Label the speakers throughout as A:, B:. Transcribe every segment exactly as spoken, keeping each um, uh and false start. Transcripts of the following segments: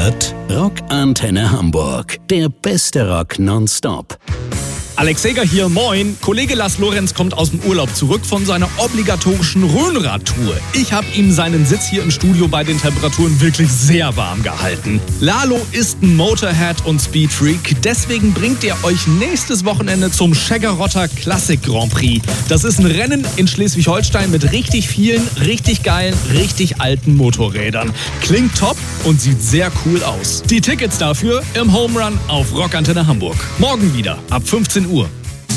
A: hört Rock Antenne Hamburg. Der beste Rock nonstop.
B: Alex Seger hier, moin. Kollege Lars Lorenz kommt aus dem Urlaub zurück von seiner obligatorischen Rhönrad-Tour. Ich habe ihm seinen Sitz hier im Studio bei den Temperaturen wirklich sehr warm gehalten. Lalo ist ein Motorhead und Speedfreak, deswegen bringt er euch nächstes Wochenende zum Scheggerotter Classic Grand Prix. Das ist ein Rennen in Schleswig-Holstein mit richtig vielen, richtig geilen, richtig alten Motorrädern. Klingt top und sieht sehr cool aus. Die Tickets dafür im Home Run auf Rock Antenne Hamburg. Morgen wieder ab fünfzehn Uhr.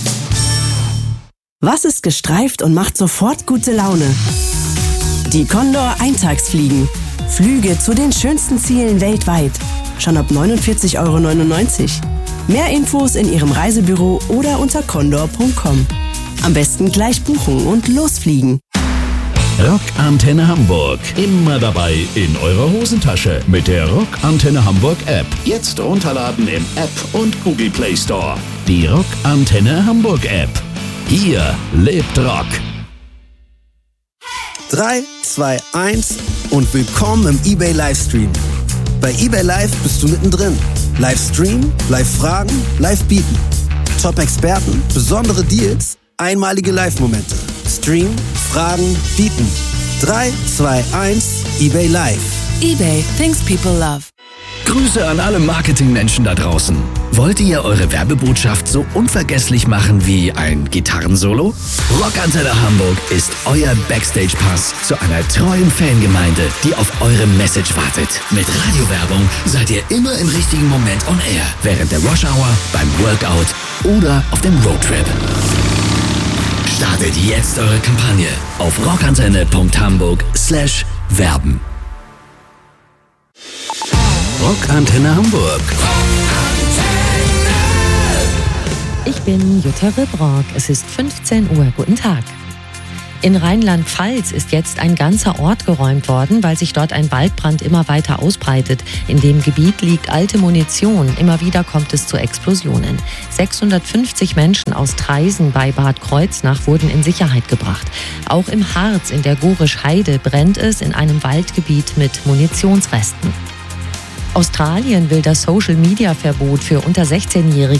C: Was ist gestreift und macht sofort gute Laune? Die Condor Eintagsfliegen. Flüge zu den schönsten Zielen weltweit. Schon ab neunundvierzig Euro neunundneunzig. Mehr Infos in Ihrem Reisebüro oder unter condor punkt com. Am besten gleich buchen und losfliegen.
A: Rock Antenne Hamburg. Immer dabei in eurer Hosentasche mit der Rock Antenne Hamburg App. Jetzt runterladen im App und Google Play Store. Die Rock Antenne Hamburg App. Hier lebt Rock.
D: drei, zwei, eins und willkommen im eBay Livestream. Bei eBay Live bist du mittendrin. Livestream, Live-Fragen, Live-Bieten. Top-Experten, besondere Deals, einmalige Live-Momente. Stream, Fragen, Bieten. drei, zwei, eins, eBay Live.
C: eBay, things people love.
E: Grüße an alle Marketingmenschen da draußen. Wollt ihr eure Werbebotschaft so unvergesslich machen wie ein Gitarrensolo? Rock Antenne Hamburg ist euer Backstage-Pass zu einer treuen Fangemeinde, die auf eure Message wartet. Mit Radiowerbung seid ihr immer im richtigen Moment on air. Während der Rush-Hour, beim Workout oder auf dem Roadtrip. Startet jetzt eure Kampagne auf rockantenne punkt hamburg slash werben.
A: Rock Antenne Hamburg.
F: Ich bin Jutta Ribrock. Es ist fünfzehn Uhr. Guten Tag. In Rheinland-Pfalz ist jetzt ein ganzer Ort geräumt worden, weil sich dort ein Waldbrand immer weiter ausbreitet. In dem Gebiet liegt alte Munition. Immer wieder kommt es zu Explosionen. sechshundertfünfzig Menschen aus Traisen bei Bad Kreuznach wurden in Sicherheit gebracht. Auch im Harz in der Gorisch-Heide brennt es in einem Waldgebiet mit Munitionsresten. Australien will das Social-Media-Verbot für unter sechzehnjährige